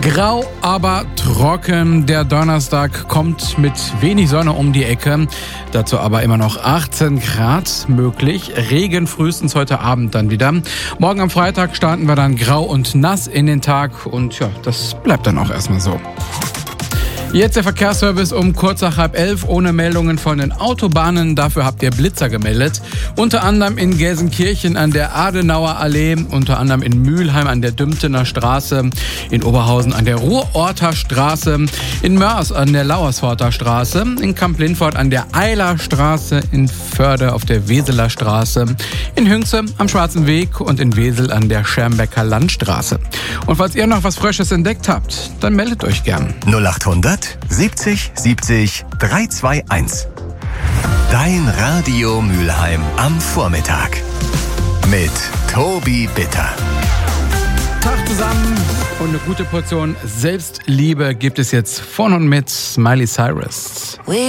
Grau, aber trocken. Der Donnerstag kommt mit wenig Sonne um die Ecke. Dazu aber immer noch 18 Grad möglich. Regen frühestens heute Abend dann wieder. Morgen am Freitag starten wir dann grau und nass in den Tag. Und ja, das bleibt dann auch erstmal so. Jetzt der Verkehrsservice um kurz nach 10:30 ohne Meldungen von den Autobahnen. Dafür habt ihr Blitzer gemeldet. Unter anderem in Gelsenkirchen an der Adenauer Allee, unter anderem in Mülheim an der Dümtener Straße, in Oberhausen an der Ruhrorter Straße, in Mörs an der Lauersforter Straße, in Kamp-Lindfort an der Eiler Straße, in Förde auf der Weseler Straße, in Hünxe am Schwarzen Weg und in Wesel an der Schermbecker Landstraße. Und falls ihr noch was Frisches entdeckt habt, dann meldet euch gern. 0800 70 70 321. Dein Radio Mülheim am Vormittag. Mit Tobi Bitter. Tag zusammen und eine gute Portion Selbstliebe gibt es jetzt von und mit Miley Cyrus.